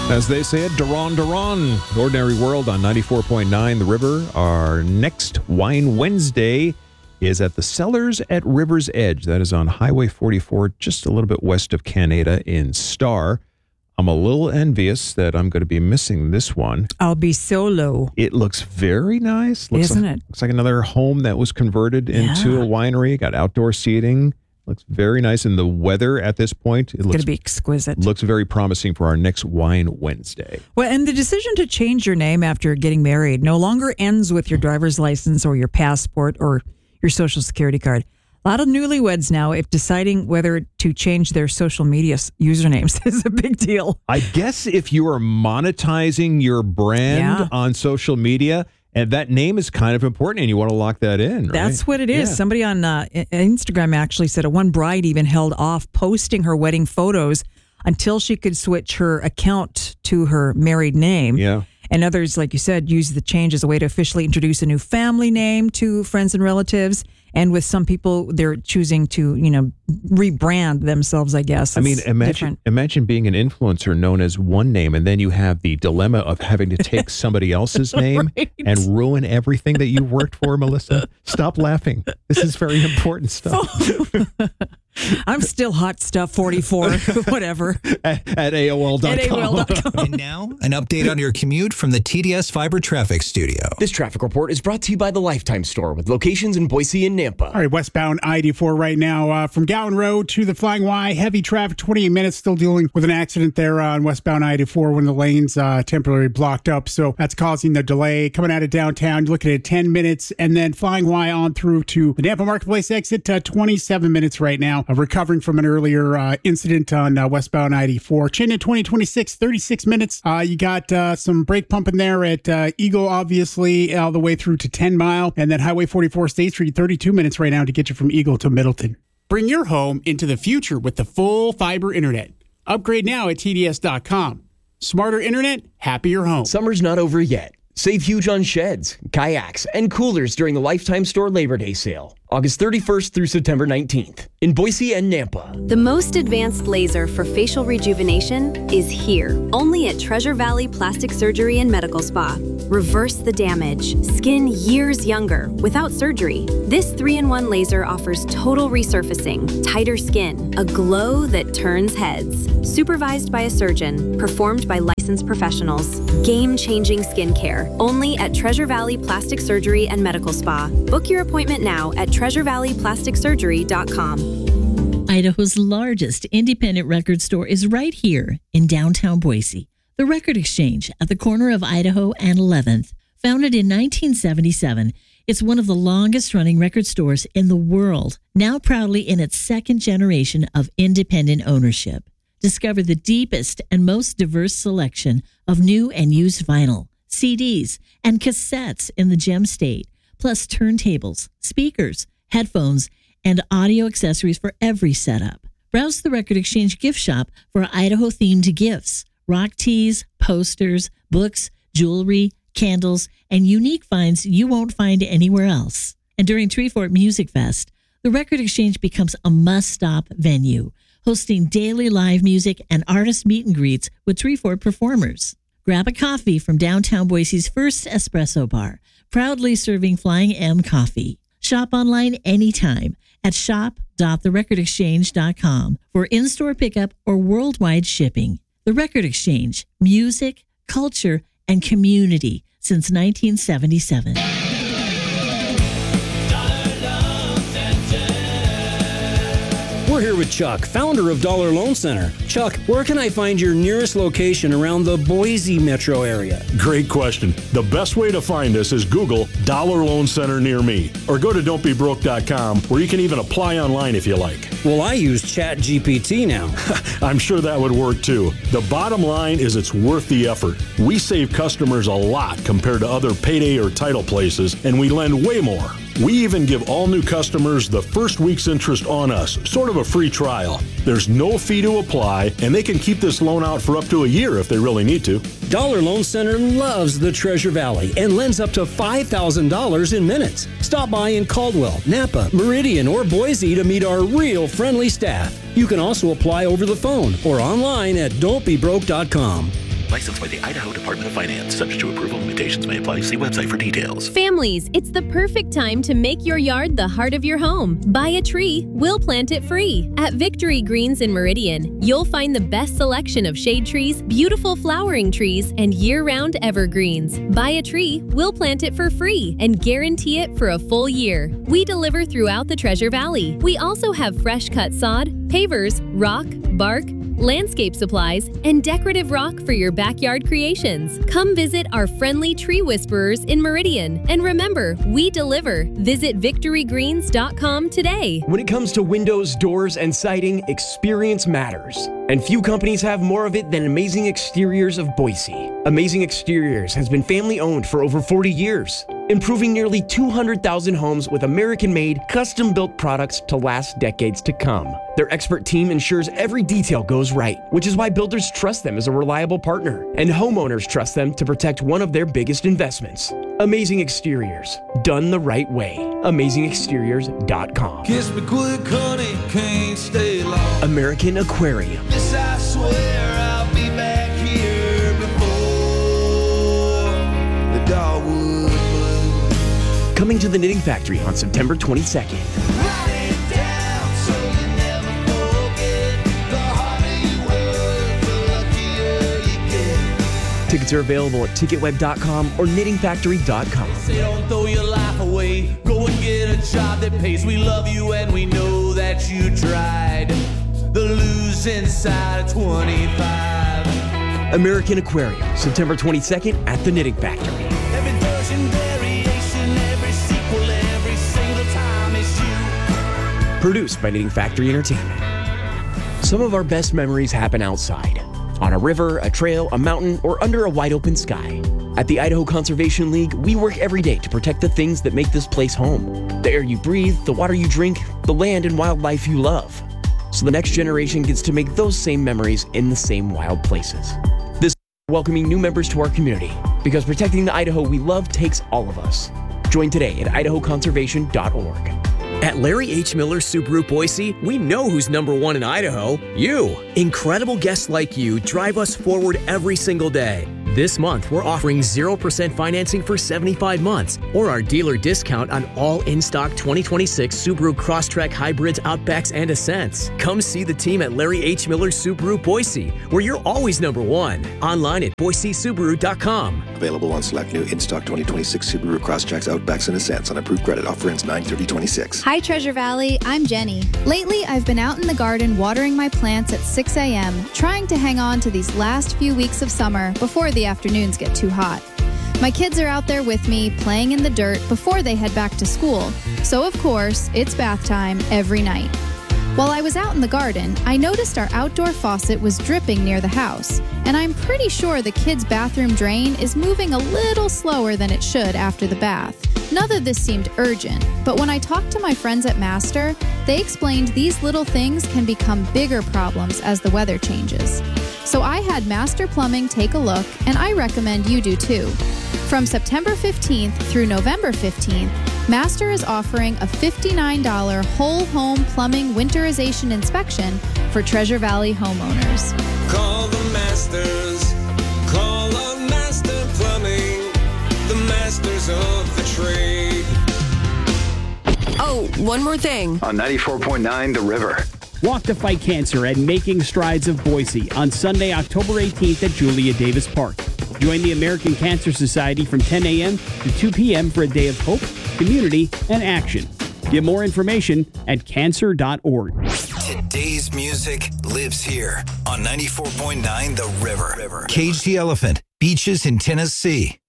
As they say it, Duran Duran. Ordinary World on 94.9 The River. Our next Wine Wednesday is at the Cellars at River's Edge. That is on Highway 44, just a little bit west of Canada in Star. I'm a little envious that I'm going to be missing this one. I'll be solo. It looks very nice. Isn't it? Looks like another home that was converted into a winery. Got outdoor seating. Looks very nice. And the weather at this point, It's going to be exquisite. Looks very promising for our next Wine Wednesday. Well, and the decision to change your name after getting married no longer ends with your driver's license or your passport or your social security card. A lot of newlyweds now, if deciding whether to change their social media usernames is a big deal. I guess if you are monetizing your brand on social media, and that name is kind of important and you want to lock that in, right? That's what it is. Somebody on Instagram actually said one bride even held off posting her wedding photos until she could switch her account to her married name. Yeah. And others, like you said, use the change as a way to officially introduce a new family name to friends and relatives. And with some people, they're choosing to, rebrand themselves, I guess. I mean, imagine being an influencer known as one name, and then you have the dilemma of having to take somebody else's name and ruin everything that you worked for, Melissa. Stop laughing. This is very important stuff. I'm still hot stuff 44, whatever. At AOL.com. And now, an update on your commute from the TDS Fiber Traffic Studio. This traffic report is brought to you by the Lifetime Store with locations in Boise and Nampa. All right, westbound I-84 right now from Gowan Road to the Flying Y. Heavy traffic, 28 minutes, still dealing with an accident there on westbound I-84 when the lanes temporarily blocked up. So that's causing the delay. Coming out of downtown, you're looking at 10 minutes. And then Flying Y on through to the Nampa Marketplace exit, 27 minutes right now. Recovering from an earlier incident on westbound I-84. Chin in 2026, 36 minutes. You got some brake pumping there at Eagle, obviously, all the way through to 10 Mile. And then Highway 44 State Street, 32 minutes right now to get you from Eagle to Middleton. Bring your home into the future with the full fiber internet. Upgrade now at TDS.com. Smarter internet, happier home. Summer's not over yet. Save huge on sheds, kayaks, and coolers during the Lifetime Store Labor Day sale, August 31st through September 19th in Boise and Nampa. The most advanced laser for facial rejuvenation is here, only at Treasure Valley Plastic Surgery and Medical Spa. Reverse the damage. Skin years younger without surgery. This 3-in-1 laser offers total resurfacing, tighter skin, a glow that turns heads. Supervised by a surgeon, performed by licensed professionals. Game-changing skincare, only at Treasure Valley Plastic Surgery and Medical Spa. Book your appointment now at TreasureValleyPlasticSurgery.com. Idaho's largest independent record store is right here in downtown Boise. The Record Exchange at the corner of Idaho and 11th. Founded in 1977, it's one of the longest-running record stores in the world, now proudly in its second generation of independent ownership. Discover the deepest and most diverse selection of new and used vinyl, CDs, and cassettes in the Gem State, plus turntables, speakers, headphones, and audio accessories for every setup. Browse the Record Exchange gift shop for Idaho-themed gifts, rock tees, posters, books, jewelry, candles, and unique finds you won't find anywhere else. And during Treefort Music Fest, the Record Exchange becomes a must-stop venue, hosting daily live music and artist meet and greets with Treefort performers. Grab a coffee from downtown Boise's first espresso bar, proudly serving Flying M coffee. Shop online anytime at shop.therecordexchange.com for in-store pickup or worldwide shipping. The Record Exchange, music, culture, and community since 1977. We're here with Chuck, founder of Dollar Loan Center. Chuck, where can I find your nearest location around the Boise metro area? Great question. The best way to find us is Google Dollar Loan Center near me, or go to don'tbebroke.com, where you can even apply online if you like. Well, I use ChatGPT now. I'm sure that would work too. The bottom line is it's worth the effort. We save customers a lot compared to other payday or title places, and we lend way more. We even give all new customers the first week's interest on us, sort of a free trial. There's no fee to apply, and they can keep this loan out for up to a year if they really need to. Dollar Loan Center loves the Treasure Valley and lends up to $5,000 in minutes. Stop by in Caldwell, Napa, Meridian, or Boise to meet our real friendly staff. You can also apply over the phone or online at don'tbebroke.com. Licensed by the Idaho Department of Finance. Subject to approval, limitations may apply. See website for details. Families, it's the perfect time to make your yard the heart of your home. Buy a tree, we'll plant it free. At Victory Greens in Meridian, you'll find the best selection of shade trees, beautiful flowering trees, and year-round evergreens. Buy a tree, we'll plant it for free and guarantee it for a full year. We deliver throughout the Treasure Valley. We also have fresh cut sod, pavers, rock, bark, landscape supplies, and decorative rock for your backyard creations. Come visit our friendly tree whisperers in Meridian. And remember, we deliver. Visit victorygreens.com today. When it comes to windows, doors, and siding, experience matters. And few companies have more of it than Amazing Exteriors of Boise. Amazing Exteriors has been family-owned for over 40 years, improving nearly 200,000 homes with American-made, custom-built products to last decades to come. Their expert team ensures every detail goes right, which is why builders trust them as a reliable partner, and homeowners trust them to protect one of their biggest investments. Amazing Exteriors, done the right way. AmazingExteriors.com. Kiss me quick, honey, can't stay long. American Aquarium. Yes, I swear I'll be back here before the dogwood blue. Coming to the Knitting Factory on September 22nd. Tickets are available at ticketweb.com or knittingfactory.com. Say don't throw your life away. Go and get a job that pays. We love you and we know that you tried. The losing side of 25. American Aquarium, September 22nd at the Knitting Factory. Every version, variation, every sequel, every single time is you. Produced by Knitting Factory Entertainment. Some of our best memories happen outside. On a river, a trail, a mountain, or under a wide open sky. At the Idaho Conservation League, we work every day to protect the things that make this place home. The air you breathe, the water you drink, the land and wildlife you love. So the next generation gets to make those same memories in the same wild places. This welcoming new members to our community, because protecting the Idaho we love takes all of us. Join today at idahoconservation.org. At Larry H. Miller Subaru Boise, we know who's number one in Idaho. You. Incredible guests like you drive us forward every single day. This month, we're offering 0% financing for 75 months, or our dealer discount on all in-stock 2026 Subaru Crosstrek Hybrids, Outbacks, and Ascents. Come see the team at Larry H. Miller Subaru Boise, where you're always number one. Online at boisesubaru.com. Available on select new in-stock 2026 Subaru Crosstreks, Outbacks, and Ascents on approved credit. Offer ends 9/30/26. Hi, Treasure Valley. I'm Jenny. Lately, I've been out in the garden watering my plants at 6 a.m., trying to hang on to these last few weeks of summer before the afternoons get too hot. My kids are out there with me, playing in the dirt before they head back to school. So, of course, it's bath time every night. While I was out in the garden, I noticed our outdoor faucet was dripping near the house, and I'm pretty sure the kids' bathroom drain is moving a little slower than it should after the bath. None of this seemed urgent, but when I talked to my friends at Master, they explained these little things can become bigger problems as the weather changes. So I had Master Plumbing take a look, and I recommend you do too. From September 15th through November 15th, Master is offering a $59 whole home plumbing winterization inspection for Treasure Valley homeowners. Call the Masters. Call on Master Plumbing. The masters of the trade. Oh, one more thing. On 94.9 The River. Walk to Fight Cancer at Making Strides of Boise on Sunday, October 18th at Julia Davis Park. Join the American Cancer Society from 10 a.m. to 2 p.m. for a day of hope, community, and action. Get more information at cancer.org. Today's music lives here on 94.9 The River. Cage the Elephant, Beaches in Tennessee.